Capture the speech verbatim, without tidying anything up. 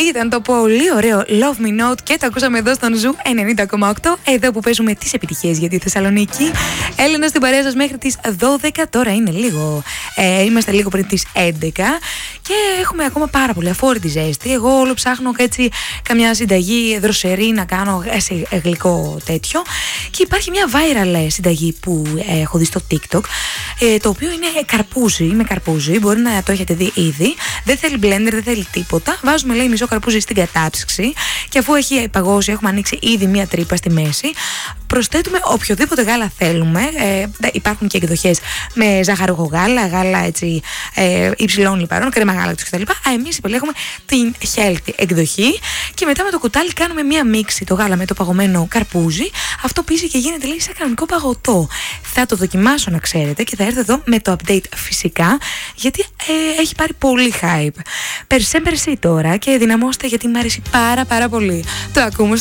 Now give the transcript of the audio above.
Ήταν το πολύ ωραίο Love Me Not και το ακούσαμε εδώ στον Ζου ενενήντα κόμμα οκτώ, εδώ που παίζουμε τις επιτυχίες για τη Θεσσαλονίκη. Έλληνα στην παρέα σας μέχρι τις δώδεκα, τώρα είναι λίγο, ε, είμαστε λίγο πριν τις έντεκα και έχουμε ακόμα πάρα πολύ αφόρητη ζέστη. Εγώ όλο ψάχνω έτσι καμιά συνταγή δροσερή να κάνω σε γλυκό τέτοιο και υπάρχει μια viral συνταγή που ε, έχω δει στο TikTok, ε, το οποίο είναι καρπούζι, με καρπούζι, μπορεί να το έχετε δει ήδη. Δεν θέλει blender, δεν θέλει τίποτα. Βάζουμε, λέει, μισό καρπούζι στην κατάψυξη και αφού έχει παγώσει, έχουμε ανοίξει ήδη μία τρύπα στη μέση. Προσθέτουμε οποιοδήποτε γάλα θέλουμε. Ε, υπάρχουν και εκδοχές με ζάχαρογο γάλα, γάλα έτσι ε, υψηλών λιπαρών, κρέμα γάλακτος κτλ. Εμείς επιλέγουμε την healthy εκδοχή και μετά με το κουτάλι κάνουμε μία μίξη το γάλα με το παγωμένο καρπούζι. Αυτό πίζει και γίνεται, λέει, σαν κανονικό παγωτό. Θα το δοκιμάσω, να ξέρετε, και θα έρθω εδώ με το update φυσικά, γιατί ε, έχει πάρει πολύ hype. Περσέ περσί τώρα και δυναμώστε, γιατί μου αρέσει πάρα πάρα πολύ. Το ακούμε